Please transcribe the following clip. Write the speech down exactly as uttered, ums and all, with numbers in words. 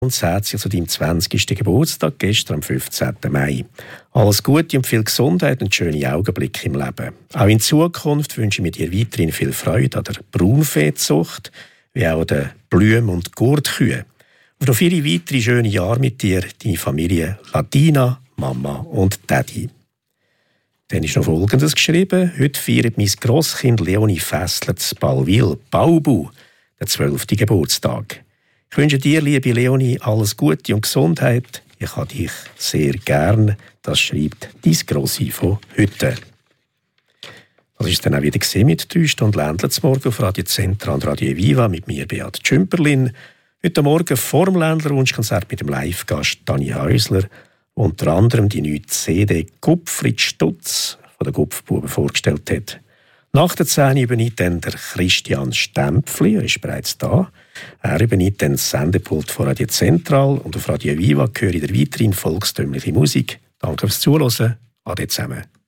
Und es hat sich zu deinem zwanzigsten Geburtstag gestern am fünfzehnten Mai. Alles Gute und viel Gesundheit und schöne Augenblicke im Leben. Auch in Zukunft wünsche ich dir weiterhin viel Freude an der Braunviehzucht, wie auch an den Blüm- und Gurtkühen. Und noch viele weitere schöne Jahre mit dir, deine Familie Latina, Mama und Daddy. Dann ist noch Folgendes geschrieben. Heute feiert mein Grosskind Leonie Fessler zu Ballwil, Baubu, den zwölften Geburtstag. Ich wünsche dir, liebe Leonie, alles Gute und Gesundheit. Ich habe dich sehr gern. Das schreibt dein Grossi von heute. Das war es dann auch wieder mit drei Stunden Ländler zum Morgen auf Radio Centra und Radio Viva mit mir, Beat Schümperlin. Heute Morgen vor dem Ländler-Wunschkonzert mit dem Live-Gast Dani Häusler, unter anderem die neue C D Gupfrit Stutz von den Gupfbuben vorgestellt hat. Nach der zehn übernimmt dann der Christian Stempfli, er ist bereits da. Er übernimmt dann das Sendepult von Radio Zentral und auf Radio Viva höre ich weiterhin volkstümliche Musik. Danke fürs Zuhören. Ade zusammen.